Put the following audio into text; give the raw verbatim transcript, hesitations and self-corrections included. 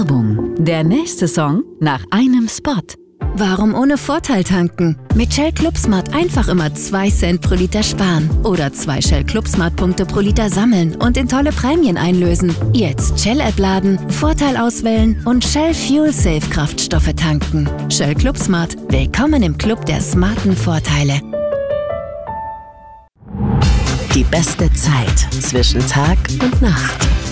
Werbung. Der nächste Song nach einem Spot. Warum ohne Vorteil tanken? Mit Shell Club Smart einfach immer zwei Cent pro Liter sparen. Oder zwei Shell Club Smart Punkte pro Liter sammeln und in tolle Prämien einlösen. Jetzt Shell-App laden, Vorteil auswählen und Shell Fuel Safe Kraftstoffe tanken. Shell Club Smart. Willkommen im Club der smarten Vorteile. Die beste Zeit zwischen Tag und Nacht.